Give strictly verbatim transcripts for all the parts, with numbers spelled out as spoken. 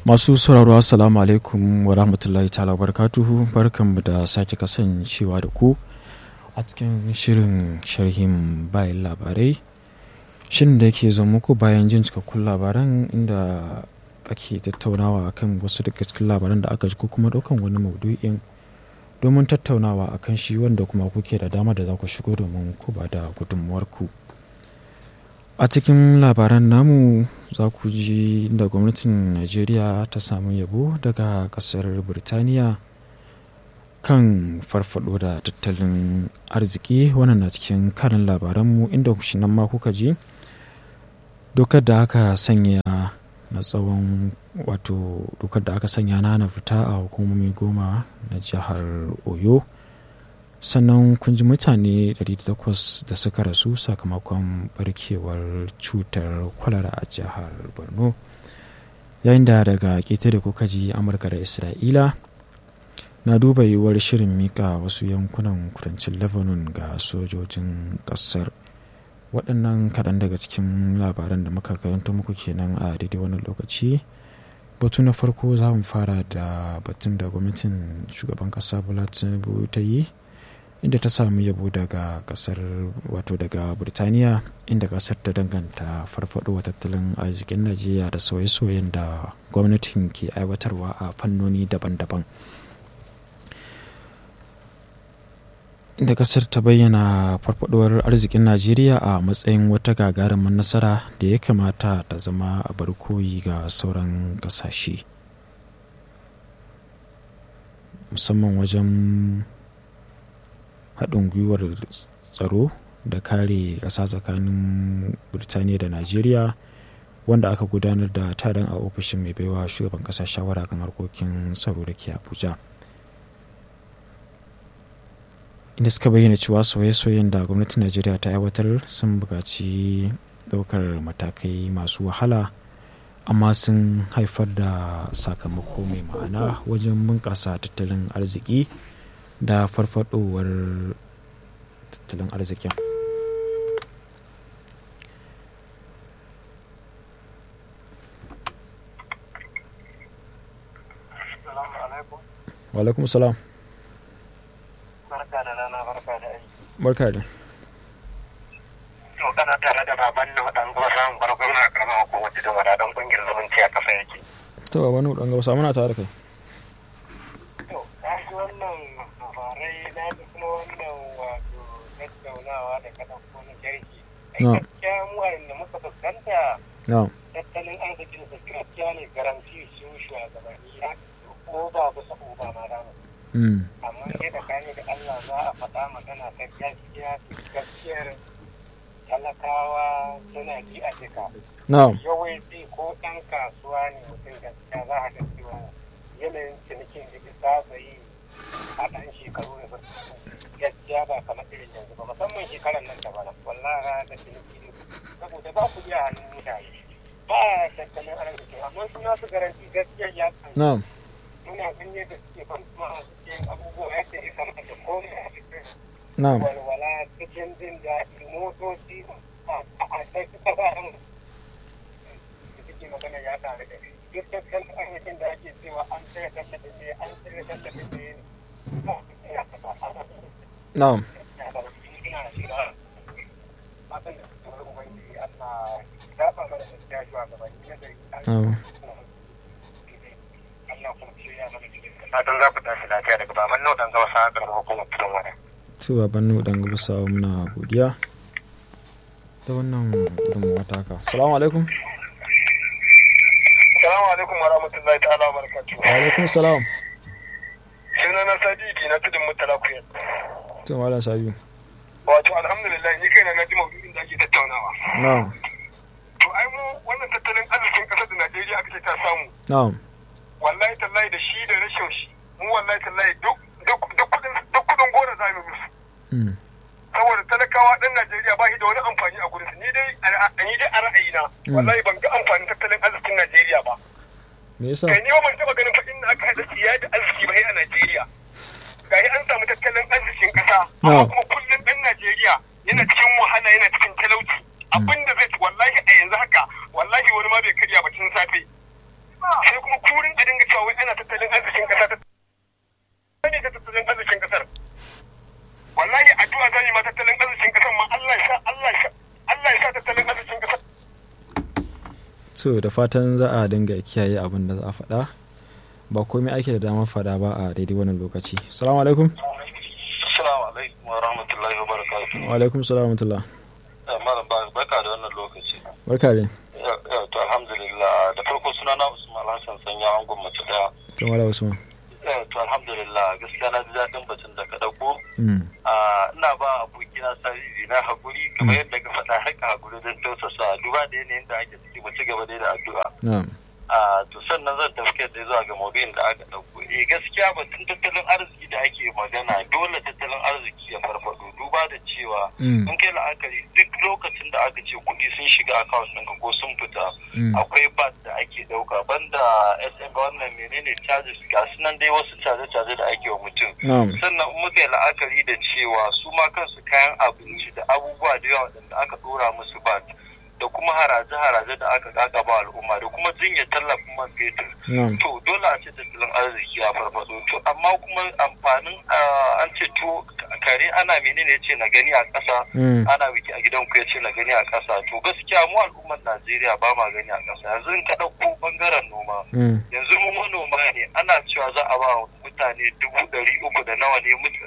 Masu sauraro assalamu alaikum wa rahmatullahi ta'ala barakatuhu, barkanmu da sake kasancewa da ku a cikin shirin sharhin bayan labarai, shirin da yake zo muku bayan jin cikakkun labaran inda ake tattaunawa akan wasu daga cikin labaran da aka ji ko kuma daukan wani maudu'in domin tattaunawa akan shi, wanda kuma kuke da dama da za ku shigo domin ku ba da gudunmuwarku. A cikin labaran namu za ku ji da gwamnatin Najeriya ta samu yabo daga kasar Birtaniya kan farfado da tattalin arziki. Wannan na cikin karin labaranmu, inda shi nan ma kuka ji dokar da aka sanya na tsawon wato dokar da aka sanya na na fita a hukumomi goma na jihar Oyo. Sannan kun ji mutane ɗari da takwas da suka rasu sakamakon barkewar cutar kwalara a jihar Borno, yayin da daga ƙetare kuka ji Amurka da Isra'ila na duba yiwuwar shirin mika wasu yankunan kudancin Lebanon ga sojojin ƙasar. Waɗannan kaɗan daga cikin labaran da muka karanto muku kenan a daidai wani lokaci. Batu na farko za mu fara da batun da gwamnatin shugaban ƙasa Bola Tinubu ta yi, inda ta samu yabo daga kasar wato daga Birtaniya, inda kasar ta danganta farfadowa tattalin arzikin Najeriya da sauye-sauyen da gwamnatin ke aiwatarwa a fannoni daban-daban, inda kasar ta bayyana farfadowar arzikin Najeriya a matsayin wata gagarumin nasara da ya kamata ta zama a bar koyi ga sauran kasashe, musamman wajen haɗin gwiwar tsaro da kare ƙasa tsakanin Birtaniya da Najeriya, wanda aka gudanar da taron a ofishin mai baiwa shugaban ƙasa shawara kan harkokin tsaro da ke Abuja, inda suka bayyana cewa sauye-sauyen da gwamnatin Najeriya ta aiwatar sun buƙaci ɗaukar matakai masu wahala, amma sun haifar da sakamako mai ma'ana wajen bunƙasa tattalin arziki da farfadowar tattalin arzikin. Wa alaikum salam. Barka da rana, barka da aiki. Barka da. To kana tare da baban na wadan gaba samun barkon na karama ko wacce da wadadan kungiyar zumunci a kasa yake. To baban na wadan gaba samu na tare kai. To kaji wannan labarai na da kuma wannan wato tattaunawa da kaɗan ko na jirgi. Gaskiya mu a inda muka fuskanta tattalin arzikin su gaskiya ne garanti su shugabanni ya ko ba kusa ko ba ma damu. Amma sai da kane da Allah za a faɗa magana ta gaskiya gaskiyar talakawa suna ji a jika. Yawanci ko ɗan kasuwa ne mutum gaskiya za a ga cewa yanayin cinikin da ta yi a ɗan shekaru da gaskiya ba kamar irin yanzu ba, musamman shekarar nan ta bana wallahi da ciniki saboda ba ku iya hannun mutane ba tattalin arziki, amma suna su garanti gaskiya ya kan muna ganye da suke ban kuma suke abubuwa yadda ya kamata komai a cikin walwala cikin jin daɗi motoci a sai suka ba yan da suke magana ya tare da duk tattalin arzikin da ake cewa an tsaye tallafin ne an tsaye tallafin ne na'am fatan za ku tashi lafiya daga baban nau dan gaba sa da hukumar tudun wada. To baban nau dan gaba sa muna godiya da wannan gudunmawa taka. Assalamu alaikum. Assalamu alaikum wa rahmatullahi ta'ala wa barakatuhu. Wa alaikum salam. Sunana Sadidi na tudun Murtala Kuyat. To malam Sabiu. Wato alhamdulillah ni kaina na ji maudu'in da ake tattaunawa. Na'am. To ai mu wannan tattalin arzikin kasar da Najeriya aka ce ta samu. Na'am. Wallahi tallahi da shi da rashin shi mu wallahi tallahi duk duk duk kudin duk kudin gora za mu musu. Mm. Saboda talakawa dan Najeriya ba shi da wani amfani a gurin su, ni dai ni dai a ra'ayina wallahi ban ga amfanin tattalin arzikin Najeriya ba. Me yasa? Kai ni ba ban taba ganin fa inda aka hada tsiya da arziki ba a Najeriya. Gahi an samu tattalin arzikin kasa amma kuma kullun dan Najeriya yana cikin wahala, yana cikin talauci. Abinda zai wallahi a yanzu haka wallahi wani ma bai karya ba tun safe. Sai kuma turin a dinga cewa wai ana tattalin arzikin kasa ta ne ta tattalin arzikin kasar wallahi addu'a zan yi ma tattalin arzikin kasar ma Allah ya sa Allah ya sa Allah ya sa tattalin arzikin kasar so da fatan za a dinga kiyaye abin da za a faɗa ba komai ake da damar faɗa ba a daidai wannan lokaci. Assalamu alaikum. Assalamu alaikum wa rahmatullahi wa barakatuh. Wa alaikum salam wa rahmatullah. Malam barka da wannan lokaci. Barka dai. To alhamdulillah da farko sunana Usman Hassan Sanya angon mace da. To wala Usman. To alhamdulillah gaskiya na ji daɗin batun da ka ɗauko. Mm. Ina ba abokina Sariri na haƙuri kamar yadda ka faɗa haka haƙuri don tausasa duba da yanayin da ake ciki mu ci gaba dai da addu'a. Na'am. To sannan zan tafi kai zuwa ga maudu'in da aka ɗauko. Eh gaskiya batun tattalin arziki da ake magana dole tattalin arziki ya farfaɗo duba da cewa in kai la'akari duk lokacin da aka ce kuɗi sun shiga akawun ɗinka ko sun fita akwai bat da ake ɗauka banda S M wannan menene charges ga su nan dai wasu caje-caje da ake wa mutum. Sannan in muka yi la'akari da cewa su ma kansu kayan abinci da abubuwa da yawa waɗanda aka ɗora musu bat da kuma haraje-haraje da aka kaka ba al'umma da kuma jinya tallafin man fetur. To dole a ce tattalin arziki ya farfado. To amma kuma amfanin an ce to kare ana menene ce na gani a ƙasa ana wiki a gidan ku ya ce na gani a ƙasa. To gaskiya mu al'ummar Najeriya ba ma gani a ƙasa. Yanzu in ka ɗauko ɓangaren noma. Yanzu mu manoma ne ana cewa za a ba mutane dubu ɗari uku da nawa ne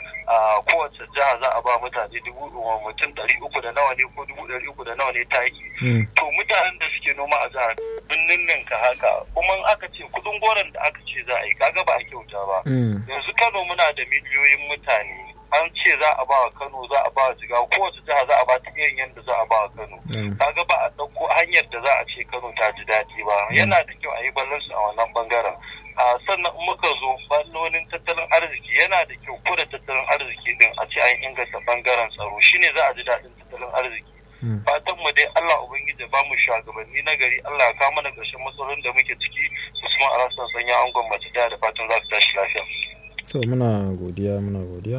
kowace jiha za a ba mutane dubu mutum ɗari uku da nawa ne ko dubu ɗari uku da nawa ne taki. To mutanen da suke noma a jihar birnin ninka haka kuma aka ce kudin goron da aka ce za a yi kaga ba a kyauta ba. Yanzu Kano muna da miliyoyin mutane an ce za a ba wa Kano za a ba wa Jigawa kowace jiha za a ba ta irin yadda za a ba wa Kano. Kaga ba a ɗauko hanyar da za a ce Kano ta ji daɗi ba yana da kyau a yi balansu a wannan bangaren. Sannan in muka zo fannonin tattalin arziki yana da kyau ko da tattalin arziki din a ce an inganta bangaren tsaro shine za a ji daɗin tattalin arziki. Fatan mu dai Allah ubangiji ba mu shugabanni na gari Allah ya kawo mana ƙarshen matsalolin da muke ciki Usman Alhassan Sanya angon mace da da fatan za ku tashi lafiya. To muna godiya muna godiya.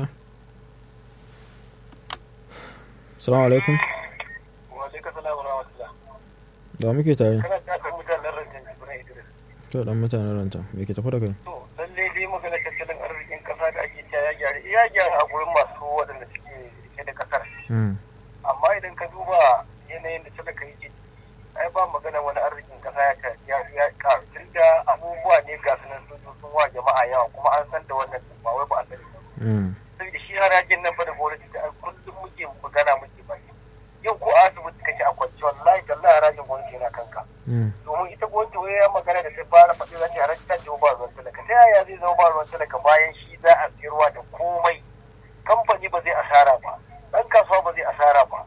Assalamu alaikum. Wa alaikum salam wa rahmatullah. Da muke tare. Kana ta mutanen rantan Ibrahim Idris. To dan mutanen rantan me ke tafi da kai? To lalle dai magana tattalin arzikin kasa da ake cewa ya gyara ya gyara a gurin masu waɗanda suke rike da kasar. Amma idan ka duba yanayin da talaka yake ai ba magana wani arzikin kasa ya ya karu tunda abubuwa ne ga sunan sun sun wa jama'a yawa kuma an san da wannan ba wai ba a sani ba. Saboda shi harajin nan fa da gwamnati da kullum muke magana muke ba yau ko a asibiti kake a kwanci wallahi tallahi harajin gwamnati yana kanka. Domin ita gwamnati wai ya magana da ta fara faɗi za ta haraji ta ce ba ruwan talaka ta yaya zai zama ba ruwan talaka bayan shi za a siyarwa da komai kamfani ba zai asara ba. Dan kasuwa ba zai asara ba.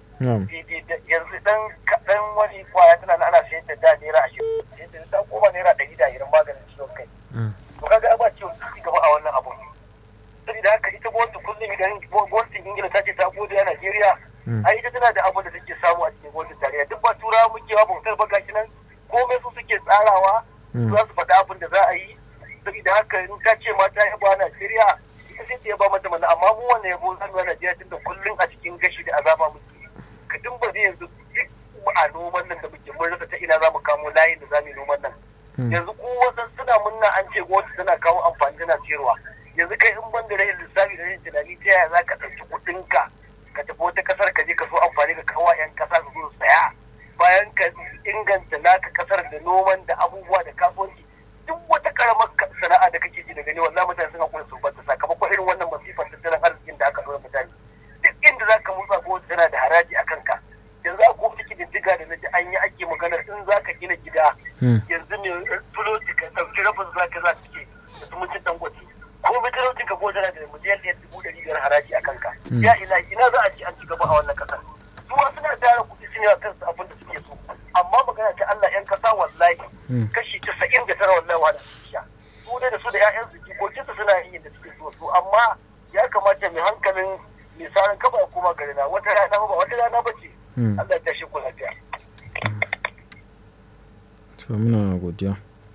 Yanzu dan dan wani kwaya tana ana sayar da da naira ashirin sai da ta koma naira ɗari da irin maganin ciwon kai. To kaga ba ciwon ci gaba a wannan abu. Saboda haka ita gwamnati kullum idan gwamnatin Ingila ta ce ta gode a Najeriya ai ita tana da abin da take samu a cikin gwamnatin tarayya duk ba turawa muke ba bautar ba gashi nan komai su suke tsarawa za su faɗa abin da za a yi. Saboda haka in ta ce ma ta yaba Najeriya sai ta yaba mata mana amma mu wannan yabo zan nuna Najeriya tunda kullum a cikin gashi da azaba muke ka dumba zai yanzu duk a noman nan da muke mun rasa ta ina za mu kamo layin da za mu yi noman nan yanzu ko wasan suna munna an ce gwamnati tana kawo amfani tana siyarwa yanzu kai in ban da rahin lissafi da rahin tunani ta yaya za ka ɗauki kuɗinka ka tafi wata ƙasar ka je ka so amfani ka kawo 'yan ƙasa su zo saya bayan ka inganta naka ƙasar da noman da abubuwa da kasuwanci duk wata karamar sana'a da kake ji da gani wallahi mutane suna kuma su bata sakamakon irin wannan masifar tattalin arzikin da aka dora mutane duk inda za ka motsa ko tana da haraji a kanka yanzu a kuma ciki diddiga da naji an yi ake maganar in za ka gina gida yanzu ne tuloti ka ɗauki rabin za ka za suke da su mutum dangote ko mitalautin ka ko tana da miliyan ɗaya dubu ɗari biyar haraji a kanka ya ina ina za a ci an ci gaba a wannan ƙasar su suna tara kuɗi sun yi kansu abin da suke so amma magana ta Allah 'yan kasa wallahi kashi casa'in da tara wallahi wani sha su ne da su da 'ya'yansu jikokinsu suna yin da suke so su amma ya kamata mai hankalin mai saran kaba ya koma gari na wata rana ba wata rana ba ce Allah ya tashi ku lafiya. To muna godiya.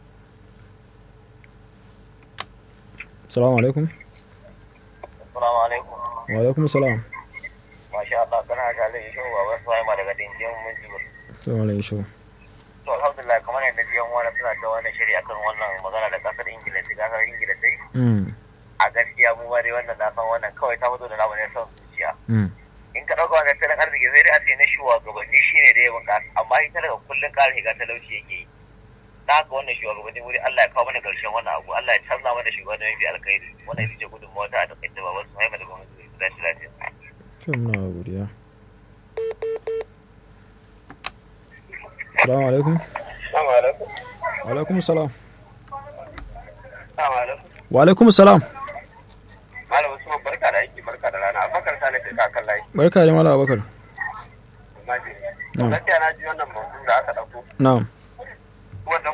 Assalamu alaikum. Assalamu alaikum. Wa alaikum salam. Masha Allah kana tare da shi wa wasu ma daga dingin mun jibir. Assalamu alaikum. to alhamdulillah kamar yadda biyan wani suna ta wannan shari'a kan wannan magana da kasar ingila da kasar ingila dai a gaskiya mu ma dai wannan na san wannan kawai ta fito da namu ne son zuciya in ka ɗauka wannan tattalin arziki sai dai a ce na shugabanni shine da ya bunƙasa amma ita daga kullum ƙara shiga talauci yake yi na haka wannan shugabanni wuri Allah ya kawo mana ƙarshen wannan abu Allah ya canza mana shugabanni mafi alkhairi wannan ita ce gudunmawa ta a takaice ba wasu haima da gwamnati da shi lafiya. Muna godiya. Assalamu alaikum. Assalamu alaikum. Wa alaikum salam. Assalamu alaikum. Wa alaikum salam. Malam Usman barka da aiki barka da rana. Abubakar Sale sai ka kallai. Barka da Malam Abubakar. Gaskiya na ji wannan mawdu da aka dauko. Na'am.